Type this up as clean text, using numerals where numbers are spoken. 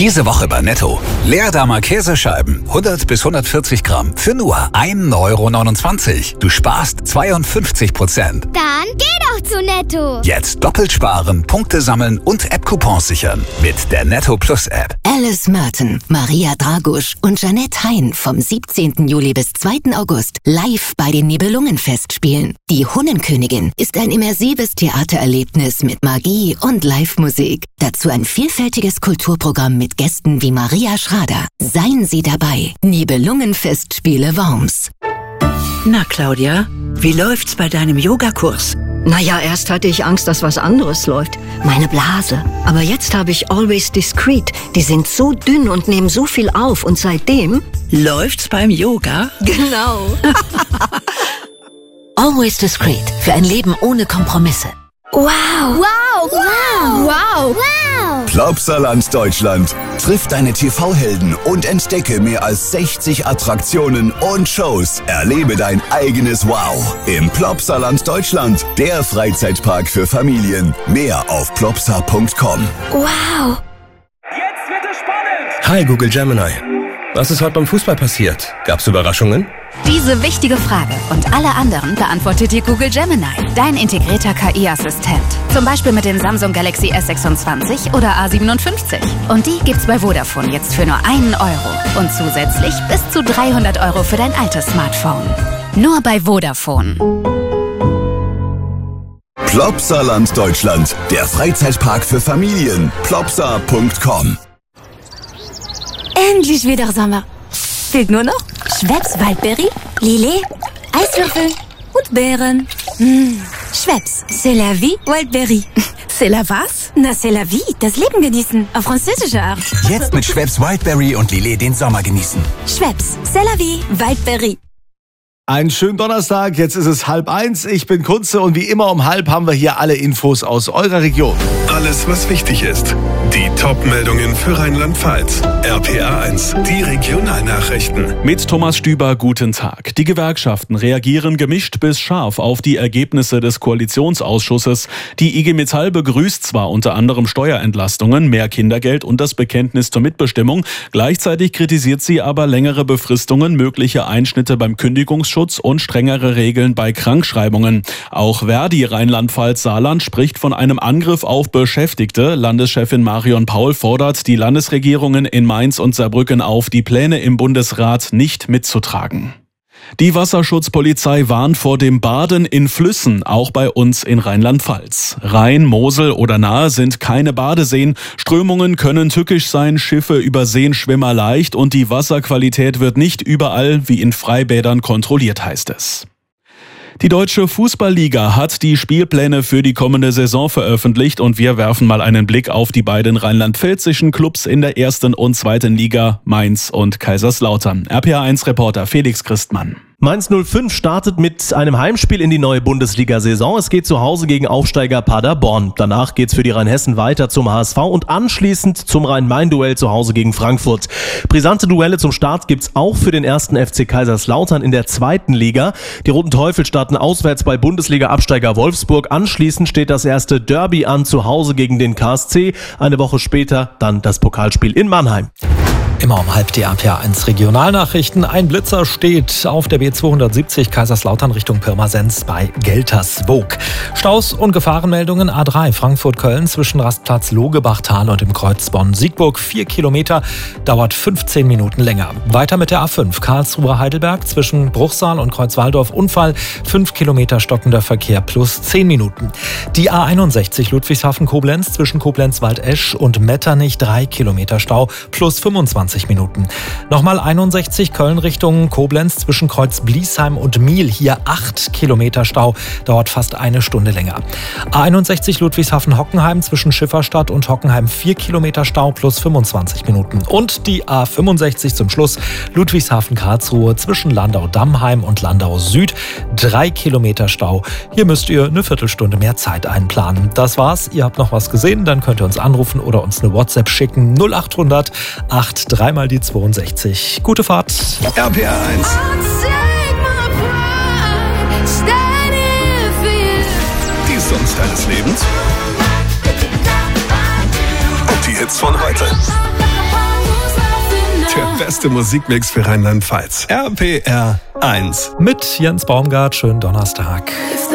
Diese Woche bei Netto. Leerdammer Käsescheiben, 100 bis 140 Gramm für nur 1,29 €. Du sparst 52%. Dann geh doch zu Netto. Jetzt doppelt sparen, Punkte sammeln und App-Coupons sichern. Mit der Netto Plus App. Alice Merton, Maria Dragusch und Jeanette Hein vom 17. Juli bis 2. August live bei den Nibelungenfestspielen. Die Hunnenkönigin ist ein immersives Theatererlebnis mit Magie und Live-Musik. Dazu ein vielfältiges Kulturprogramm mit Gästen wie Maria Schrader. Seien Sie dabei. Nibelungenfestspiele Worms. Na, Claudia, wie läuft's bei deinem Yogakurs? Naja, erst hatte ich Angst, dass was anderes läuft. Meine Blase. Aber jetzt habe ich Always Discreet. Die sind so dünn und nehmen so viel auf. Und seitdem... Läuft's beim Yoga? Genau. Always Discreet. Für ein Leben ohne Kompromisse. Wow. Wow. Wow. Wow. Wow. Plopsaland Deutschland. Triff deine TV-Helden und entdecke mehr als 60 Attraktionen und Shows. Erlebe dein eigenes Wow im Plopsaland Deutschland. Der Freizeitpark für Familien. Mehr auf plopsa.com. Wow. Jetzt wird es spannend. Hi Google Gemini. Was ist heute beim Fußball passiert? Gab's Überraschungen? Diese wichtige Frage und alle anderen beantwortet dir Google Gemini, dein integrierter KI-Assistent. Zum Beispiel mit den Samsung Galaxy S26 oder A57. Und die gibt's bei Vodafone jetzt für nur 1 € und zusätzlich bis zu 300 € für dein altes Smartphone. Nur bei Vodafone. Plopsaland Deutschland, der Freizeitpark für Familien. Plopsa.com. Endlich wieder Sommer. Fehlt nur noch Schweppes Waldbeere, Lillet, Eiswürfel und Beeren. Schweppes, c'est la vie, Waldbeere. C'est la was? Na, c'est la vie, das Leben genießen, auf französische Art. Jetzt mit Schweppes Wildberry und Lillet den Sommer genießen. Schweppes, c'est la vie, Waldbeere. Einen schönen Donnerstag, jetzt ist es 12:30. Ich bin Kunze und wie immer um 12:30 haben wir hier alle Infos aus eurer Region. Alles, was wichtig ist. Die Top-Meldungen für Rheinland-Pfalz. RPA 1, die Regionalnachrichten. Mit Thomas Stüber, guten Tag. Die Gewerkschaften reagieren gemischt bis scharf auf die Ergebnisse des Koalitionsausschusses. Die IG Metall begrüßt zwar unter anderem Steuerentlastungen, mehr Kindergeld und das Bekenntnis zur Mitbestimmung. Gleichzeitig kritisiert sie aber längere Befristungen, mögliche Einschnitte beim Kündigungsschutz und strengere Regeln bei Krankschreibungen. Auch Verdi Rheinland-Pfalz-Saarland spricht von einem Angriff auf Beschäftigte. Landeschefin Marion Paul fordert die Landesregierungen in Mainz und Saarbrücken auf, die Pläne im Bundesrat nicht mitzutragen. Die Wasserschutzpolizei warnt vor dem Baden in Flüssen, auch bei uns in Rheinland-Pfalz. Rhein, Mosel oder Nahe sind keine Badeseen. Strömungen können tückisch sein, Schiffe übersehen Schwimmer leicht und die Wasserqualität wird nicht überall wie in Freibädern kontrolliert, heißt es. Die Deutsche Fußballliga hat die Spielpläne für die kommende Saison veröffentlicht und wir werfen mal einen Blick auf die beiden rheinland-pfälzischen Clubs in der 1. und 2. Liga, Mainz und Kaiserslautern. RPA1-Reporter Felix Christmann. Mainz 05 startet mit einem Heimspiel in die neue Bundesliga-Saison. Es geht zu Hause gegen Aufsteiger Paderborn. Danach geht's für die Rheinhessen weiter zum HSV und anschließend zum Rhein-Main-Duell zu Hause gegen Frankfurt. Brisante Duelle zum Start gibt's auch für den 1. FC Kaiserslautern in der 2. Liga. Die Roten Teufel starten auswärts bei Bundesliga-Absteiger Wolfsburg. Anschließend steht das erste Derby an zu Hause gegen den KSC. Eine Woche später dann das Pokalspiel in Mannheim. Immer um 12:30 die RPA1 Regionalnachrichten. Ein Blitzer steht auf der B270 Kaiserslautern Richtung Pirmasens bei Gelterswoog. Staus und Gefahrenmeldungen A3 Frankfurt-Köln zwischen Rastplatz Logebachtal und dem Kreuz Bonn-Siegburg. 4 Kilometer, dauert 15 Minuten länger. Weiter mit der A5 Karlsruhe-Heidelberg zwischen Bruchsal und Kreuzwaldorf Unfall. 5 Kilometer stockender Verkehr plus 10 Minuten. Die A61 Ludwigshafen-Koblenz zwischen Koblenz-Waldesch und Metternich. 3 Kilometer Stau plus 25 Minuten. Nochmal 61 Köln Richtung Koblenz zwischen Kreuz Bliesheim und Miel. Hier 8 Kilometer Stau, dauert fast eine Stunde länger. A61 Ludwigshafen-Hockenheim zwischen Schifferstadt und Hockenheim 4 Kilometer Stau plus 25 Minuten. Und die A65 zum Schluss Ludwigshafen-Karlsruhe zwischen Landau-Dammheim und Landau Süd. 3 Kilometer Stau. Hier müsst ihr eine Viertelstunde mehr Zeit einplanen. Das war's. Ihr habt noch was gesehen, dann könnt ihr uns anrufen oder uns eine WhatsApp schicken. 0800 83 mal die 62. Gute Fahrt. RPA 1. Die Songs deines Lebens. Und die Hits von heute. beste Musikmix für Rheinland-Pfalz. RPR 1. Mit Jens Baumgart, schönen Donnerstag.